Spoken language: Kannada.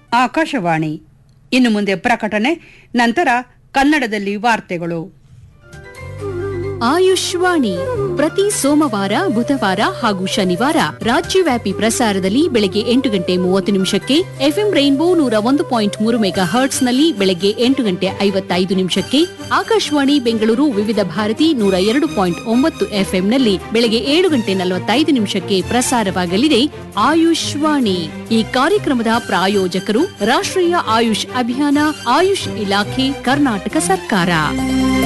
ಆಕಾಶವಾಣಿ. ಇನ್ನು ಮುಂದೆ ಪ್ರಕಟಣೆ, ನಂತರ ಕನ್ನಡದಲ್ಲಿ ವಾರ್ತೆಗಳು. ಆಯುಷ್ವಾಣಿ ಪ್ರತಿ ಸೋಮವಾರ, ಬುಧವಾರ ಹಾಗೂ ಶನಿವಾರ ರಾಜ್ಯವ್ಯಾಪಿ ಪ್ರಸಾರದಲ್ಲಿ ಬೆಳಗ್ಗೆ 8:30 ಎಫ್ಎಂ ರೈನ್ಬೋ 101.3 ಮೆಗಾ ಹರ್ಟ್ಸ್ನಲ್ಲಿ ಬೆಳಗ್ಗೆ 8:55 ಆಕಾಶವಾಣಿ ಬೆಂಗಳೂರು ವಿವಿಧ ಭಾರತಿ 102.9 ಎಫ್ಎಂನಲ್ಲಿ ಬೆಳಗ್ಗೆ 7:45 ಪ್ರಸಾರವಾಗಲಿದೆ ಆಯುಷ್ವಾಣಿ. ಈ ಕಾರ್ಯಕ್ರಮದ ಪ್ರಾಯೋಜಕರು ರಾಷ್ಟ್ರೀಯ ಆಯುಷ್ ಅಭಿಯಾನ, ಆಯುಷ್ ಇಲಾಖೆ, ಕರ್ನಾಟಕ ಸರ್ಕಾರ.